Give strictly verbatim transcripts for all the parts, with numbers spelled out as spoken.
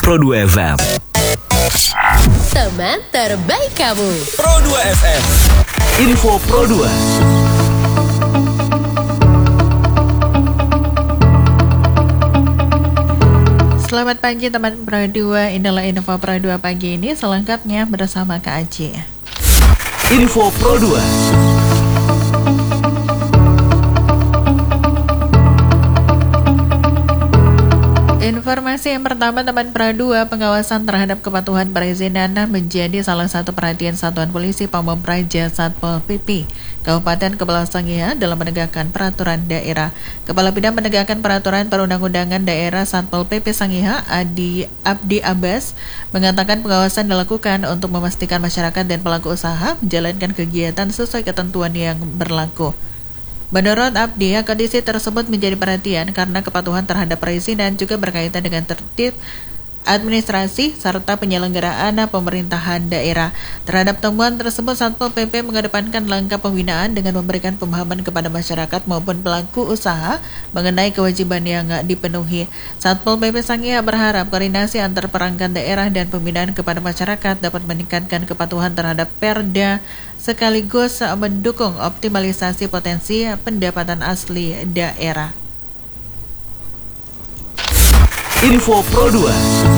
Pro dua F M. Teman terbaik kamu. Pro dua F M. Info Pro dua. Selamat pagi teman Pro dua, inilah info Pro dua pagi ini selengkapnya bersama Kak Aji. Info Pro dua. Informasi yang pertama teman Pro dua, pengawasan terhadap kepatuhan perizinan menjadi salah satu perhatian Satuan Polisi Pamong Praja Satpol P P Kabupaten Kepulauan Sangihe dalam menegakkan peraturan daerah. Kepala Bidang Penegakan Peraturan Perundang-undangan Daerah Satpol P P Sangihe, Adi Abdi Abbas, mengatakan pengawasan dilakukan untuk memastikan masyarakat dan pelaku usaha menjalankan kegiatan sesuai ketentuan yang berlaku. Menurut Abdi, kondisi tersebut menjadi perhatian karena kepatuhan terhadap perizinan juga berkaitan dengan tertib administrasi serta penyelenggaraan pemerintahan daerah. Terhadap temuan tersebut, Satpol P P mengedepankan langkah pembinaan dengan memberikan pemahaman kepada masyarakat maupun pelaku usaha mengenai kewajiban yang dipenuhi. Satpol P P Sangihe berharap koordinasi antar perangkat daerah dan pembinaan kepada masyarakat dapat meningkatkan kepatuhan terhadap Perda sekaligus mendukung optimalisasi potensi pendapatan asli daerah. Info Pro dua.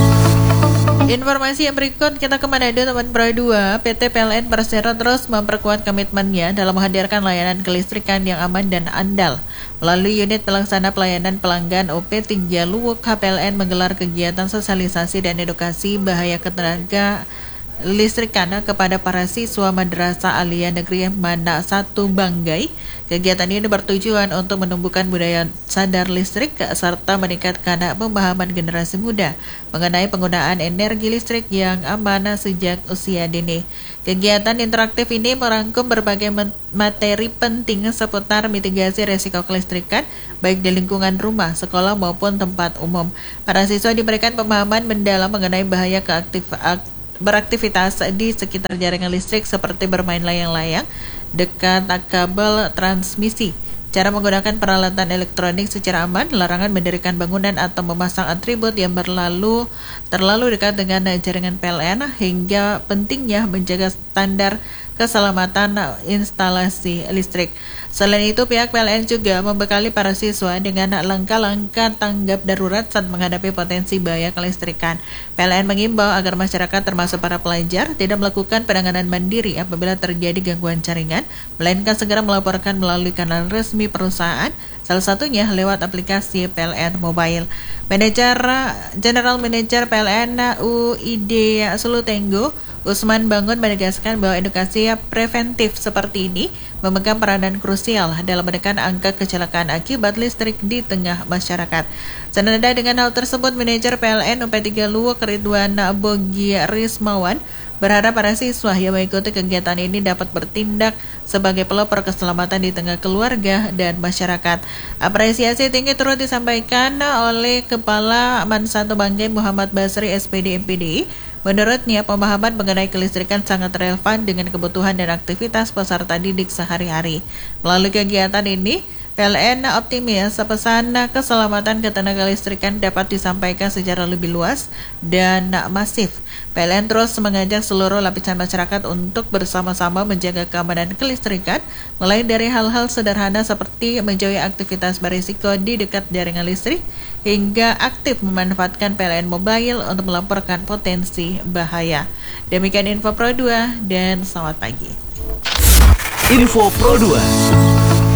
Informasi yang berikut kita ke Manado teman Pro dua. P T P L N Persero terus memperkuat komitmennya dalam menghadirkan layanan kelistrikan yang aman dan andal. Melalui unit pelaksana pelayanan pelanggan O P tiga Luwuk, H P L N menggelar kegiatan sosialisasi dan edukasi bahaya ketenaga listrikan kepada para siswa Madrasah Aliyah Negeri Mana satu Banggai. Kegiatan ini bertujuan untuk menumbuhkan budaya sadar listrik serta meningkatkan pemahaman generasi muda mengenai penggunaan energi listrik yang aman sejak usia dini. Kegiatan interaktif ini merangkum berbagai materi penting seputar mitigasi resiko kelistrikan baik di lingkungan rumah, sekolah maupun tempat umum. Para siswa diberikan pemahaman mendalam mengenai bahaya keaktif beraktivitas di sekitar jaringan listrik seperti bermain layang-layang dekat kabel transmisi, cara menggunakan peralatan elektronik secara aman, larangan mendirikan bangunan atau memasang atribut yang berlalu terlalu dekat dengan jaringan P L N, hingga pentingnya menjaga standar keselamatan instalasi listrik. Selain itu, pihak P L N juga membekali para siswa dengan langkah-langkah tanggap darurat saat menghadapi potensi bahaya kelistrikan. P L N mengimbau agar masyarakat termasuk para pelajar tidak melakukan penanganan mandiri apabila terjadi gangguan jaringan, melainkan segera melaporkan melalui kanal resmi perusahaan, salah satunya lewat aplikasi P L N Mobile. Manajer General Manager P L N U I D Sulutenggo, Usman Bangun, menegaskan bahwa edukasi preventif seperti ini memegang peranan krusial dalam menekan angka kecelakaan akibat listrik di tengah masyarakat. Senada dengan hal tersebut, Manajer P L N U P tiga Luwuk Ridwan Bogi Rismawan berharap para siswa yang mengikuti kegiatan ini dapat bertindak sebagai pelopor keselamatan di tengah keluarga dan masyarakat. Apresiasi tinggi turut disampaikan oleh Kepala Man satu Banggai Muhammad Basri S P D M P D I. Menurutnya, pemahaman mengenai kelistrikan sangat relevan dengan kebutuhan dan aktivitas peserta didik sehari-hari. Melalui kegiatan ini, P L N optimis pesan keselamatan ketenaga listrikan dapat disampaikan secara lebih luas dan masif. P L N terus mengajak seluruh lapisan masyarakat untuk bersama-sama menjaga keamanan kelistrikan, mulai dari hal-hal sederhana seperti menjauhi aktivitas berisiko di dekat jaringan listrik, hingga aktif memanfaatkan P L N Mobile untuk melaporkan potensi bahaya. Demikian info Pro dua dan selamat pagi. Info Pro dua.